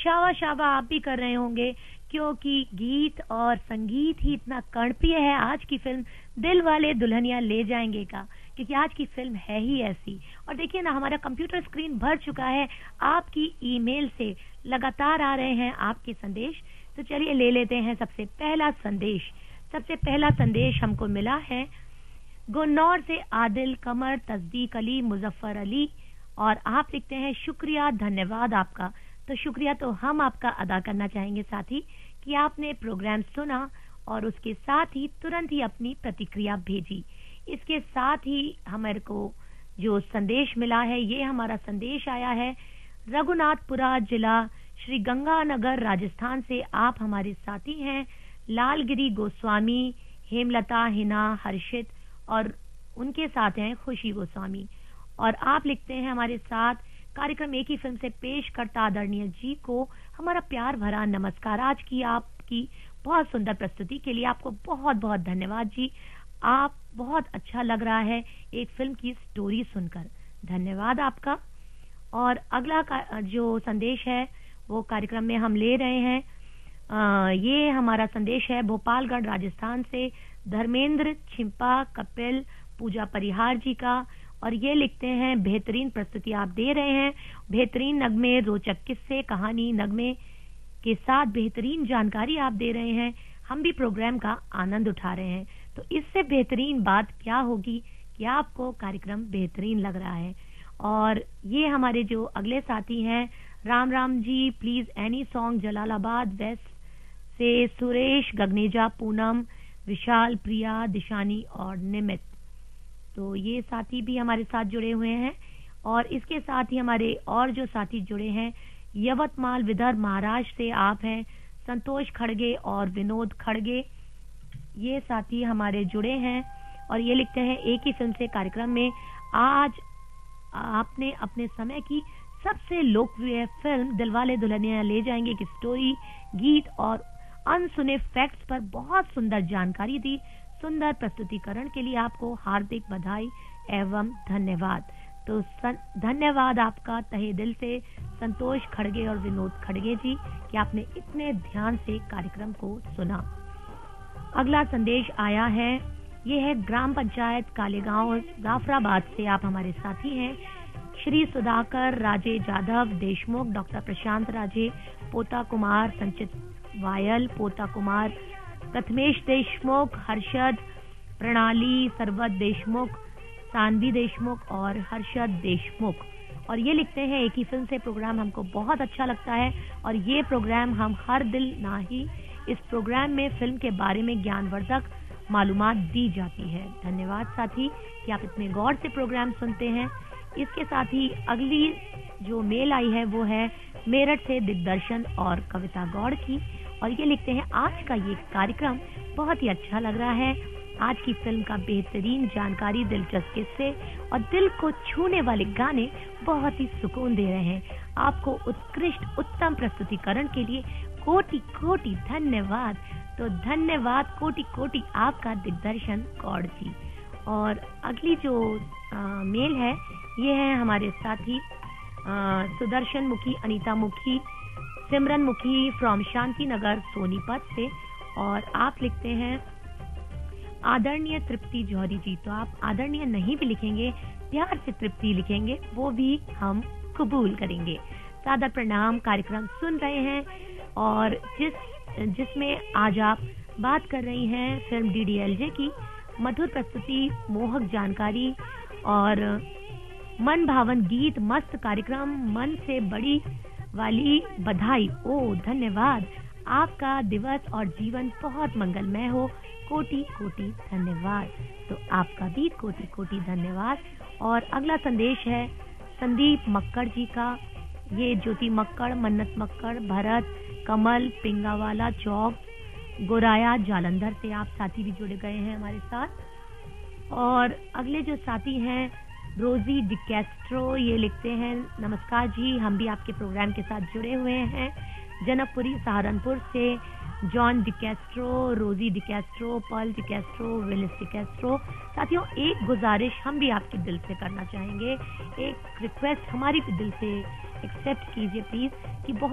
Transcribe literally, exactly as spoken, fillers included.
शावा शावा आप भी कर रहे होंगे, क्योंकि गीत और संगीत ही इतना कर्णप्रिय है आज की फिल्म दिल वाले दुल्हनिया ले जाएंगे का, क्योंकि आज की फिल्म है ही ऐसी। और देखिए ना, हमारा कंप्यूटर स्क्रीन भर चुका है आपकी ईमेल से, लगातार आ रहे हैं आपके संदेश। तो चलिए ले लेते हैं सबसे पहला संदेश। सबसे पहला संदेश हमको मिला है गुन्नौर से आदिल, कमर, तस्दीक अली, मुजफ्फर अली, और आप लिखते हैं शुक्रिया, धन्यवाद आपका। तो शुक्रिया तो हम आपका अदा करना चाहेंगे साथी कि आपने प्रोग्राम सुना और उसके साथ ही तुरंत ही अपनी प्रतिक्रिया भेजी। इसके साथ ही हमारे को जो संदेश मिला है, ये हमारा संदेश आया है रघुनाथपुरा जिला श्री गंगानगर राजस्थान से। आप हमारे साथी हैं लालगिरी गोस्वामी, हेमलता, हिना, हर्षित, और उनके साथ हैं खुशी गोस्वामी। और आप लिखते हैं हमारे साथ कार्यक्रम एक ही फिल्म से पेश करता आदरणीय जी को हमारा प्यार भरा नमस्कार। आज की आपकी बहुत सुंदर प्रस्तुति के लिए आपको बहुत बहुत धन्यवाद जी। आप बहुत अच्छा लग रहा है एक फिल्म की स्टोरी सुनकर, धन्यवाद आपका। और अगला का जो संदेश है वो कार्यक्रम में हम ले रहे हैं। आ, ये हमारा संदेश है भोपालगढ़ राजस्थान से धर्मेंद्र, छिंपा, कपिल, पूजा परिहार जी का। और ये लिखते हैं बेहतरीन प्रस्तुति आप दे रहे हैं, बेहतरीन नगमे, रोचक किस्से, कहानी, नगमे के साथ बेहतरीन जानकारी आप दे रहे हैं। हम भी प्रोग्राम का आनंद उठा रहे हैं। तो इससे बेहतरीन बात क्या होगी कि आपको कार्यक्रम बेहतरीन लग रहा है। और ये हमारे जो अगले साथी हैं Ram Ram ji, please any song, Jalalabad waste से सुरेश, गगनेजा, पूनम, विशाल, प्रिया, दिशानी और निमित। तो ये साथी भी हमारे साथ जुड़े हुए हैं। और इसके साथ ही हमारे और जो साथी जुड़े हैं यवतमाल विदर्भ महाराष्ट्र से आप हैं संतोष खड़गे और विनोद खड़गे, ये साथी हमारे जुड़े हैं। और ये लिखते हैं एक ही फिल्म से कार्यक्रम में आज आपने अपने समय की सबसे लोकप्रिय फिल्म दिलवाले दुल्हनिया ले जाएंगे की स्टोरी, गीत और अनसुने फैक्ट्स पर बहुत सुंदर जानकारी दी। सुंदर प्रस्तुतिकरण के लिए आपको हार्दिक बधाई एवं धन्यवाद। तो धन्यवाद आपका तहे दिल से संतोष खड़गे और विनोद खड़गे जी कि आपने इतने ध्यान से कार्यक्रम को सुना। अगला संदेश आया है, ये है ग्राम पंचायत कालेगांव जाफराबाद से। आप हमारे साथी हैं श्री सुधाकर राजे जाधव देशमुख, डॉक्टर प्रशांत राजे, पोता कुमार संचित वायल, पोता कुमार प्रथमेश देशमुख, हर्षद, प्रणाली, सरवत देशमुख, सानवी देशमुख और हर्षद देशमुख। और ये लिखते हैं एक ही फिल्म से प्रोग्राम हमको बहुत अच्छा लगता है और ये प्रोग्राम हम हर दिल ना ही इस प्रोग्राम में फिल्म के बारे में ज्ञानवर्धक मालूमात दी जाती है। धन्यवाद साथी कि आप इतने गौर से प्रोग्राम सुनते हैं। इसके साथ ही अगली जो मेल आई है वो है मेरठ से दिग्दर्शन और कविता गौड़ की। और ये लिखते हैं आज का ये कार्यक्रम बहुत ही अच्छा लग रहा है। आज की फिल्म का बेहतरीन जानकारी, दिलचस्प किस्से और दिल को छूने वाले गाने बहुत ही सुकून दे रहे हैं। आपको उत्कृष्ट उत्तम प्रस्तुतिकरण के लिए कोटि कोटि धन्यवाद। तो धन्यवाद कोटि कोटि आपका दिग्दर्शन गौड़ जी। और अगली जो आ, मेल है ये है हमारे साथी सुदर्शन मुखी, अनीता मुखी, सिमरन मुखी फ्रॉम शांति नगर सोनीपत से। और आप लिखते हैं आदरणीय तृप्ति जौहरी जी। तो आप आदरणीय नहीं भी लिखेंगे, प्यार से तृप्ति लिखेंगे, वो भी हम कबूल करेंगे। सादर प्रणाम, कार्यक्रम सुन रहे हैं और जिस जिसमें आज आप बात कर रही हैं फिल्म डीडीएलजे की मधुर प्रस्तुति, मोहक जानकारी और मन भावन गीत, मस्त कार्यक्रम, मन से बड़ी वाली बधाई। ओ धन्यवाद, आपका दिवस और जीवन बहुत मंगलमय हो। कोटि कोटि धन्यवाद। तो आपका भी कोटि कोटि धन्यवाद। और अगला संदेश है संदीप मक्कड़ जी का। ये ज्योति मक्कड़, मन्नत मक्कड़, भरत, कमल, पिंगावाला चौक, गोराया, जालंधर से आप साथी भी जुड़े गए हैं हमारे साथ। और अगले जो साथी हैं रोजी डिकैस्ट्रो, ये लिखते हैं नमस्कार जी, हम भी आपके प्रोग्राम के साथ जुड़े हुए हैं। जनकपुरी सहारनपुर से जॉन डिकैस्ट्रो, रोजी डिकैस्ट्रो, पल डिकैस्ट्रो, विलिस डिकैस्ट्रो। साथियों, एक गुजारिश हम भी आपके दिल से करना चाहेंगे, एक रिक्वेस्ट हमारी भी दिल से एक्सेप्ट कीजिए प्लीज कि बहुत